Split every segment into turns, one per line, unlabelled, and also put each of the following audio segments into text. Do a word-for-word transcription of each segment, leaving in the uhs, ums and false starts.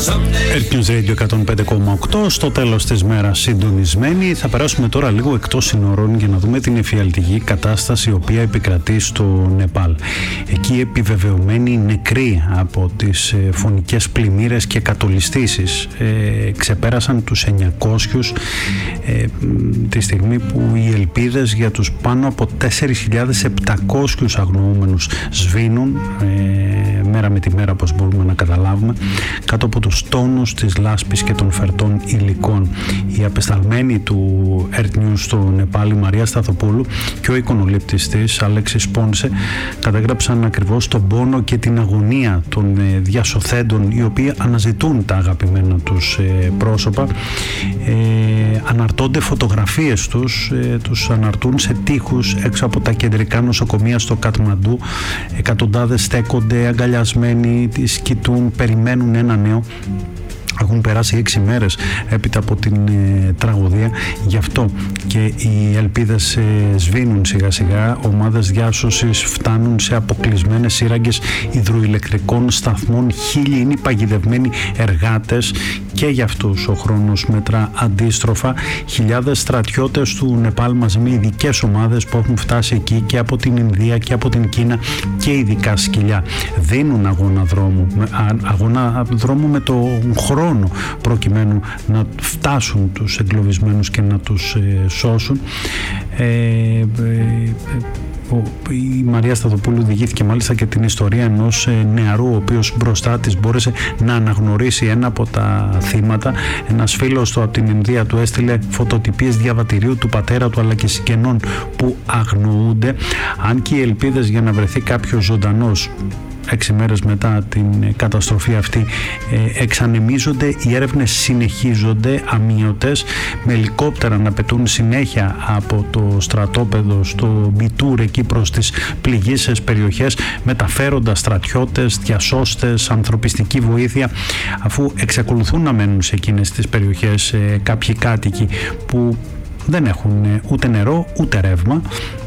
Earth News Radio εκατόν πέντε κόμμα οκτώ, στο τέλος της μέρας συντονισμένοι. Θα περάσουμε τώρα λίγο εκτός συνορών για να δούμε την εφιαλτική κατάσταση η οποία επικρατεί στο Νεπάλ. Εκεί επιβεβαιωμένοι νεκροί από τις φωνικές πλημμύρες και κατολιστήσεις ε, ξεπέρασαν τους εννιακόσιους ε, τη στιγμή που οι ελπίδες για τους πάνω από τέσσερις χιλιάδες επτακόσιους αγνοούμενους σβήνουν ε, μέρα με τη μέρα, όπως μπορούμε να καταλάβουμε, κάτω από τους τόνους της λάσπης και των φερτών υλικών. Η απεσταλμένη του Earth News στο Νεπάλ, η Μαρία Σταθοπούλου, και ο εικονολήπτης της, Αλέξης Πόνσε, καταγράψαν ακριβώς τον πόνο και την αγωνία των ε, διασωθέντων, οι οποίοι αναζητούν τα αγαπημένα τους ε, πρόσωπα. Ε, αναρτώνται φωτογραφίες τους, ε, τους αναρτούν σε τοίχους έξω από τα κεντρικά νοσοκομεία στο Κατμαντού. Εκατοντάδες στέκονται αγκαλιασμένοι, τις κοιτούν, περιμένουν ένα νέο. Έχουν περάσει έξι μέρες έπειτα από την ε, τραγωδία, γι' αυτό και οι ελπίδες ε, σβήνουν σιγά σιγά. Ομάδες διάσωσης φτάνουν σε αποκλεισμένες σύραγγες υδροηλεκτρικών σταθμών. Χίλιοι είναι οι παγιδευμένοι εργάτες και για αυτούς ο χρόνος μετρά αντίστροφα. Χιλιάδες στρατιώτες του Νεπάλ μαζί με ειδικές ομάδες που έχουν φτάσει εκεί και από την Ινδία και από την Κίνα και ειδικά σκυλιά δίνουν αγώνα δρόμου, αγώνα δρόμου με τον χρόνο, προκειμένου να φτάσουν τους εγκλωβισμένους και να τους ε, σώσουν. Ε, ε, ε, η Μαρία Σταθοπούλου διηγήθηκε μάλιστα και την ιστορία ενός ε, νεαρού, ο οποίος μπροστά της μπόρεσε να αναγνωρίσει ένα από τα θύματα. Ένας φίλος του από την Ινδία του έστειλε φωτοτυπίες διαβατηρίου του πατέρα του αλλά και συγγενών που αγνοούνται. Αν και οι ελπίδες για να βρεθεί κάποιος ζωντανός έξι μέρες μετά την καταστροφή αυτή ε, εξανεμίζονται, οι έρευνες συνεχίζονται αμύωτες, με ελικόπτερα να πετούν συνέχεια από το στρατόπεδο στο Μπιτούρ εκεί προς τις πληγείσες περιοχές, μεταφέροντας στρατιώτες, διασώστες, ανθρωπιστική βοήθεια, αφού εξακολουθούν να μένουν σε εκείνες τις περιοχές ε, κάποιοι κάτοικοι που δεν έχουν ούτε νερό ούτε ρεύμα.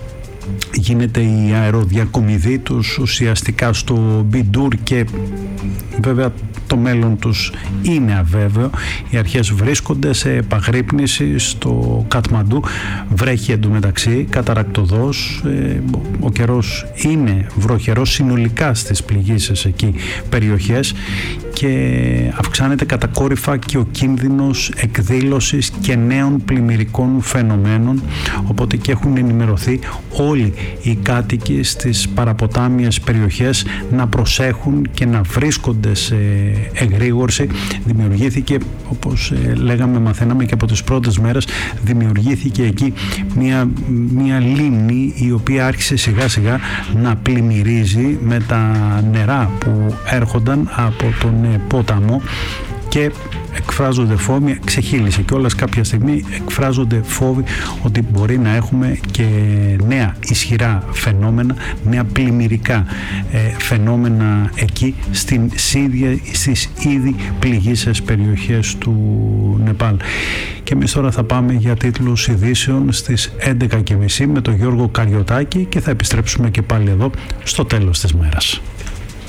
Γίνεται η αεροδιακομιδή τους ουσιαστικά στο Μπιντούρ και βέβαια το μέλλον τους είναι αβέβαιο. Οι αρχές βρίσκονται σε επαγρύπνηση στο Κατμαντού. Βρέχει εντωμεταξύ καταρακτωδώς. Ο καιρός είναι βροχερός συνολικά στις πληγείσες εκεί περιοχές και αυξάνεται κατακόρυφα και ο κίνδυνος εκδήλωσης και νέων πλημμυρικών φαινομένων, οπότε και έχουν ενημερωθεί όλοι οι κάτοικοι στις παραποτάμιες περιοχές να προσέχουν και να βρίσκονται σε εγρήγορση. Δημιουργήθηκε, όπως λέγαμε, μαθαίναμε και από τις πρώτες μέρες, δημιουργήθηκε εκεί μια, μια λίμνη η οποία άρχισε σιγά σιγά να πλημμυρίζει με τα νερά που έρχονταν από τον ποταμό και εκφράζονται φόβοι, ξεχύλισε κιόλας κάποια στιγμή, εκφράζονται φόβοι ότι μπορεί να έχουμε και νέα ισχυρά φαινόμενα, νέα πλημμυρικά ε, φαινόμενα εκεί στην σίδια, στις ήδη πληγείσες περιοχές του Νεπάλ. Και εμείς τώρα θα πάμε για τίτλους ειδήσεων στις έντεκα και μισή με τον Γιώργο Καριωτάκη και θα επιστρέψουμε και πάλι εδώ στο τέλος της μέρας.